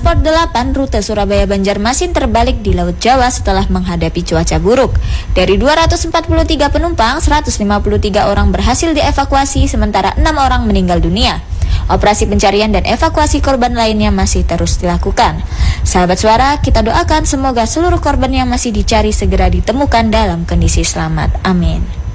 Freeport 8 rute Surabaya-Banjarmasin terbalik di Laut Jawa setelah menghadapi cuaca buruk. Dari 243 penumpang, 153 orang berhasil dievakuasi sementara 6 orang meninggal dunia. Operasi pencarian dan evakuasi korban lainnya masih terus dilakukan. Sahabat Suara, kita doakan semoga seluruh korban yang masih dicari segera ditemukan dalam kondisi selamat. Amin.